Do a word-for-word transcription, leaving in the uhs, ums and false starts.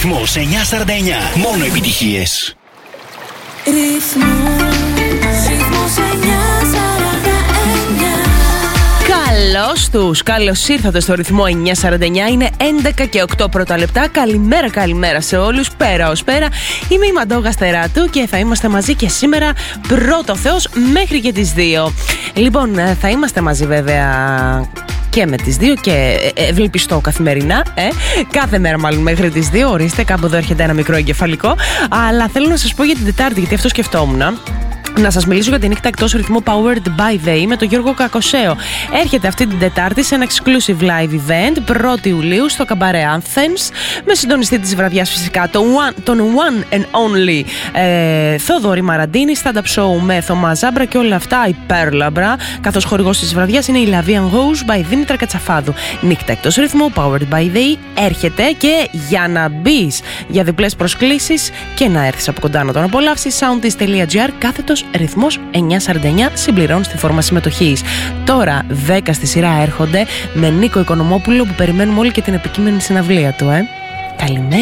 Ρυθμός εννιακόσια σαράντα εννιά. Μόνο επιτυχίες. Ρυθμός, ρυθμός εννιακόσια σαράντα εννιά. Καλώς τους, καλώς ήρθατε στο ρυθμό εννιακόσια σαράντα εννιά. Είναι έντεκα και οκτώ πρώτα λεπτά. Καλημέρα, καλημέρα σε όλους. Πέρα ως πέρα. Είμαι η Μαντώ Γαστεράτου και θα είμαστε μαζί και σήμερα πρώτο Θεός μέχρι και τις δύο. Λοιπόν, θα είμαστε μαζί βέβαια και με τις δύο και ευελπιστώ καθημερινά, ε. κάθε μέρα μάλλον μέχρι τις δύο. Ορίστε, κάπου εδώ έρχεται ένα μικρό εγκεφαλικό. Αλλά θέλω να σας πω για την Τετάρτη, γιατί αυτό σκεφτόμουν. Να σας μιλήσω για την νύχτα εκτός ρυθμού Powered by They με τον Γιώργο Κακοσέο. Έρχεται αυτή την Τετάρτη σε ένα exclusive live event πρώτη Ιουλίου στο Cabaret Athens με συντονιστή της βραδιάς φυσικά τον one, τον one and only ε, Θόδωρη Μαραντίνη, stand-up show με Θωμά Ζάμπρα και όλα αυτά υπέρλαμπρα, καθώς χορηγός της βραδιάς είναι η Lavian Rose by Δήμητρα Κατσαφάδου. Νύχτα εκτός ρυθμού Powered by They έρχεται και για να μπεις για διπλές προσκλήσεις και να έρθεις από κοντά να τον απολαύσεις, soundist.gr κάθετος ρυθμός εννιακόσια σαράντα εννιά, συμπληρώνει τη φόρμα συμμετοχής. Τώρα δέκα στη σειρά έρχονται με Νίκο Οικονομόπουλο που περιμένουμε όλοι και την επικείμενη συναυλία του, ε. Καλημέρα.